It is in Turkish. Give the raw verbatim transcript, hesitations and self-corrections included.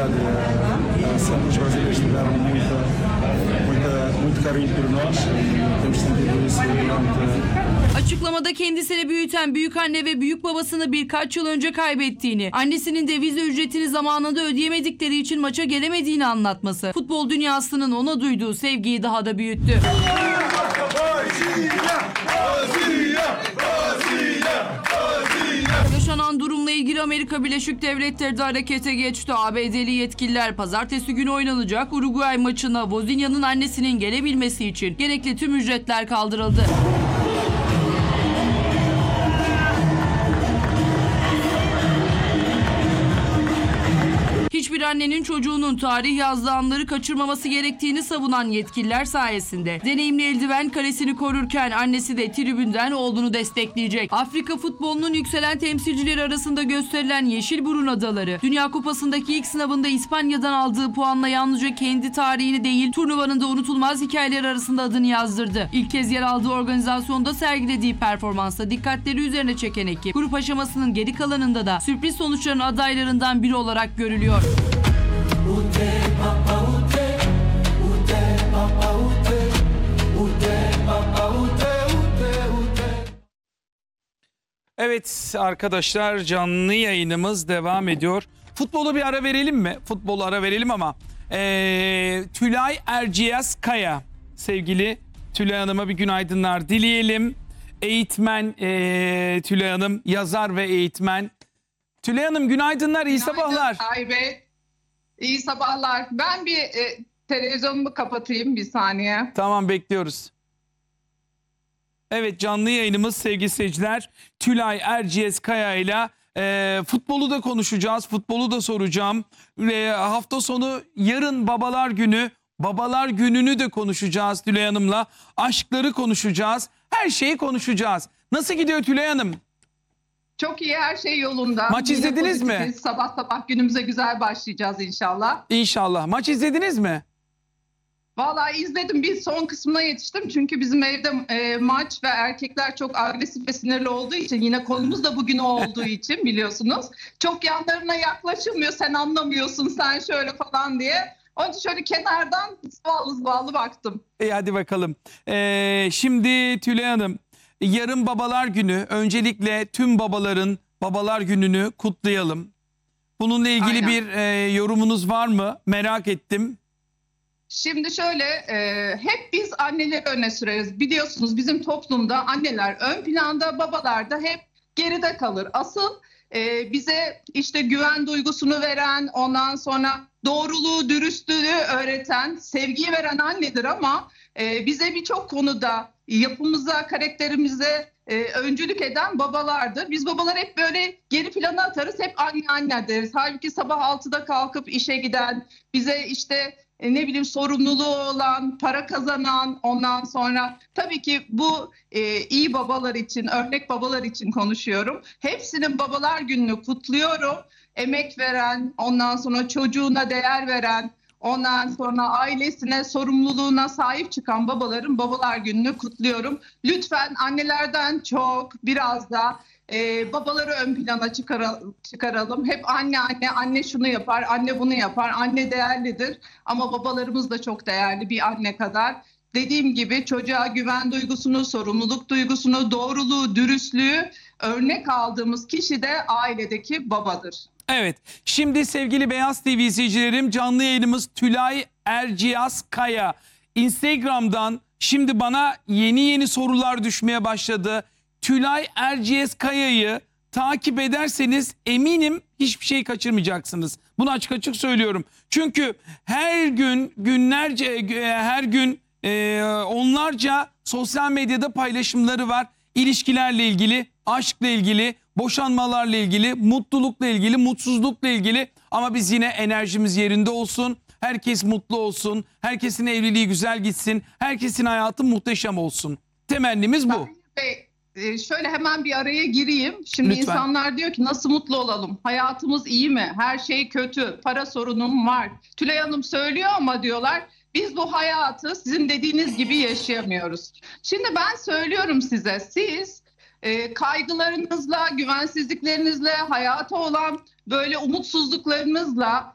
verdade, eh, sempre os brasileiros tiveram muita, muita, muito carinho por nós e temos sentido isso durante. Açıklamada kendisini büyüten büyükanne ve büyük babasını birkaç yıl önce kaybettiğini, annesinin de vize ücretini zamanında ödeyemedikleri için maça gelemediğini anlatması, futbol dünyasının ona duyduğu sevgiyi daha da büyüttü. Yaşanan durumla ilgili Amerika Birleşik Devletleri de harekete geçti. A B D'li yetkililer pazartesi günü oynanacak Uruguay maçına Wozniak'ın annesinin gelebilmesi için gerekli tüm ücretler kaldırıldı. Hiçbir annenin çocuğunun tarih yazdığı anları kaçırmaması gerektiğini savunan yetkililer sayesinde deneyimli eldiven kalesini korurken annesi de tribünden oğlunu destekleyecek. Afrika futbolunun yükselen temsilcileri arasında gösterilen Yeşilburun Adaları, Dünya Kupası'ndaki ilk sınavında İspanya'dan aldığı puanla yalnızca kendi tarihini değil, turnuvanın da unutulmaz hikayeler arasında adını yazdırdı. İlk kez yer aldığı organizasyonda sergilediği performansla dikkatleri üzerine çeken ekip, grup aşamasının geri kalanında da sürpriz sonuçların adaylarından biri olarak görülüyor. Evet arkadaşlar, canlı yayınımız devam ediyor. Futbolu bir ara verelim mi? Futbolu ara verelim ama ee, Tülay Erciyes Kaya, sevgili Tülay Hanım'a bir günaydınlar dileyelim. Eğitmen ee, Tülay Hanım, yazar ve eğitmen. Tülay Hanım günaydınlar, iyi Günaydın sabahlar. Aybet. İyi sabahlar. Ben bir e, televizyonumu kapatayım bir saniye. Tamam, bekliyoruz. Evet, canlı yayınımız sevgili seyirciler. Tülay Erciyes Kaya ile e, futbolu da konuşacağız. Futbolu da soracağım. E, hafta sonu yarın Babalar Günü. Babalar Günü'nü de konuşacağız Tülay Hanım'la. Aşkları konuşacağız. Her şeyi konuşacağız. Nasıl gidiyor Tülay Hanım? Çok iyi, her şey yolunda. Maç Yine izlediniz mi? pozitifiz. Sabah sabah günümüze güzel başlayacağız inşallah. İnşallah. Maç izlediniz mi? Vallahi izledim. Bir son kısmına yetiştim. Çünkü bizim evde e, maç ve erkekler çok agresif ve sinirli olduğu için, yine konumuz da bugün o olduğu için biliyorsunuz. Çok yanlarına yaklaşılmıyor. Sen anlamıyorsun, sen şöyle falan diye. Onun için şöyle kenardan zıvallı zıvallı baktım. E hadi bakalım. Ee, şimdi Tülay Hanım, yarın Babalar Günü. Öncelikle tüm babaların Babalar Günü'nü kutlayalım. Bununla ilgili Aynen. bir e, yorumunuz var mı? Merak ettim. Şimdi şöyle, e, hep biz anneleri öne süreriz. Biliyorsunuz bizim toplumda anneler ön planda, babalar da hep geride kalır. Asıl e, bize işte güven duygusunu veren, ondan sonra doğruluğu, dürüstlüğü öğreten, sevgiyi veren annedir ama e, bize birçok konuda yapımıza, karakterimize e, öncülük eden babalardır. Biz babalar hep böyle geri plana atarız, hep anne anne deriz. Halbuki sabah altıda kalkıp işe giden, bize işte e, ne bileyim sorumluluğu olan, para kazanan, ondan sonra tabii ki bu e, iyi babalar için, örnek babalar için konuşuyorum. Hepsinin Babalar Günü'nü kutluyorum. Emek veren, ondan sonra çocuğuna değer veren, ondan sonra ailesine, sorumluluğuna sahip çıkan babaların Babalar Günü'nü kutluyorum. Lütfen annelerden çok biraz da e, babaları ön plana çıkara, çıkaralım. Hep anne anne, anne şunu yapar, anne bunu yapar, anne değerlidir. Ama babalarımız da çok değerli bir anne kadar. Dediğim gibi çocuğa güven duygusunu, sorumluluk duygusunu, doğruluğu, dürüstlüğü örnek aldığımız kişi de ailedeki babadır. Evet, şimdi sevgili Beyaz T V izleyicilerim, canlı yayınımız Tülay Erciyes Kaya. Instagram'dan şimdi bana yeni yeni sorular düşmeye başladı. Tülay Erciyes Kaya'yı takip ederseniz eminim hiçbir şey kaçırmayacaksınız. Bunu açık açık söylüyorum. Çünkü her gün, günlerce, her gün e, onlarca sosyal medyada paylaşımları var. İlişkilerle ilgili, aşkla ilgili, boşanmalarla ilgili, mutlulukla ilgili, mutsuzlukla ilgili. Ama biz yine enerjimiz yerinde olsun. Herkes mutlu olsun. Herkesin evliliği güzel gitsin. Herkesin hayatı muhteşem olsun. Temennimiz bu. Bey, e, şöyle hemen bir araya gireyim. Şimdi Lütfen. insanlar diyor ki nasıl mutlu olalım? Hayatımız iyi mi? Her şey kötü. Para sorunum var. Tülay Hanım söylüyor ama diyorlar biz bu hayatı sizin dediğiniz gibi yaşayamıyoruz. Şimdi ben söylüyorum size, siz e, kaygılarınızla, güvensizliklerinizle, hayata olan böyle umutsuzluklarınızla